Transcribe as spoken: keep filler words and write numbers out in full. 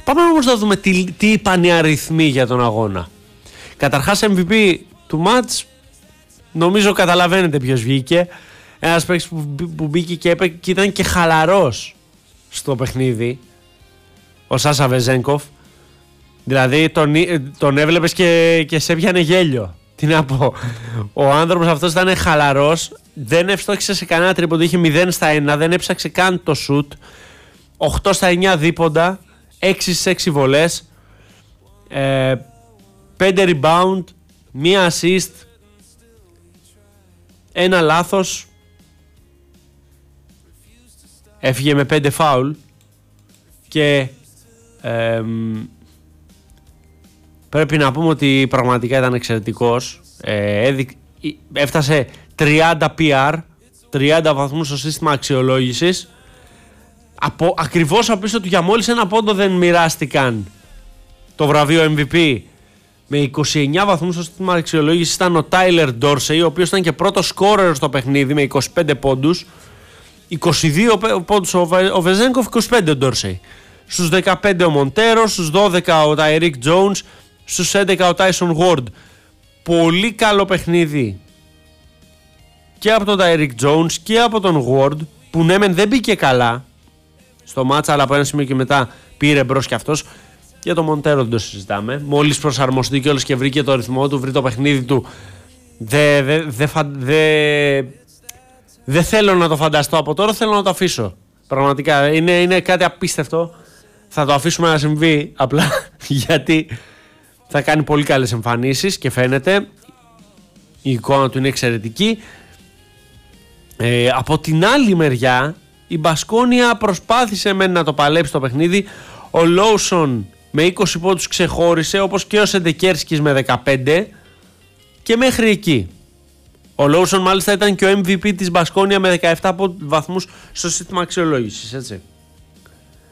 Πάμε όμως να δούμε τι, τι είπαν οι αριθμοί για τον αγώνα. Καταρχάς εμ βι πι του match, νομίζω καταλαβαίνετε ποιος βγήκε. Ένας παίκτης που, που μπήκε και, έπαι, και ήταν και χαλαρός στο παιχνίδι, ο Σάσα Βεζένκοφ. Δηλαδή τον, τον έβλεπες και, και σε έπιανε γέλιο. Τι να πω. Ο άνθρωπος αυτός ήταν χαλαρός, δεν ευστόχησε σε κανένα τρίποντο, είχε μηδέν στα ένα, δεν έψαξε καν το shoot. οκτώ στα εννιά δίποντα, έξι στις έξι βολές, ε, πέντε rebound, μία assist, ένα λάθος, έφυγε με πέντε φάουλ και ε, πρέπει να πούμε ότι πραγματικά ήταν εξαιρετικός. Ε, έδει, έφτασε τριάντα πι αρ, τριάντα βαθμούς στο σύστημα αξιολόγησης. Από, ακριβώς από πίσω του για μόλις ένα πόντο δεν μοιράστηκαν το βραβείο εμ βι πι. Με είκοσι εννιά βαθμούς στο σύστημα αξιολόγησης ήταν ο Τάιλερ Ντόρσεϊ, ο οποίος ήταν και πρώτος σκόρερ στο παιχνίδι με είκοσι πέντε πόντους. είκοσι δύο πόντους ο, Βε, ο Βεζένκοφ, είκοσι πέντε ο Ντόρσεϊ. Στους δεκαπέντε ο Μοντέρο, στους δώδεκα ο Τάιρικ Τζόουνς, στους έντεκα ο Τάισον Γουόρντ. Πολύ καλό παιχνίδι και από τον Τάιρικ Τζόουνς και από τον Γουόρντ, που ναι μεν δεν μπήκε καλά στο μάτσα, αλλά από ένα σημείο και μετά πήρε μπρος κι αυτός. Για τον Μοντέρο δεν το συζητάμε. Μόλις προσαρμοστεί κιόλας και βρήκε το ρυθμό του, βρει το παιχνίδι του, δεν δε, δε, δε, δε θέλω να το φανταστώ από τώρα, θέλω να το αφήσω. Πραγματικά είναι, είναι κάτι απίστευτο. Θα το αφήσουμε να συμβεί απλά γιατί θα κάνει πολύ καλές εμφανίσεις και φαίνεται. Η εικόνα του είναι εξαιρετική. Ε, από την άλλη μεριά η Μπασκόνια προσπάθησε μεν να το παλέψει το παιχνίδι. Ο Λόουσον με είκοσι πόντους ξεχώρισε, όπως και ο Σεντεκέρσκης με δεκαπέντε, και μέχρι εκεί. Ο Λόουσον μάλιστα ήταν και ο εμ βι πι της Μπασκόνια με δεκαεπτά βαθμούς στο σύστημα αξιολόγησης, έτσι.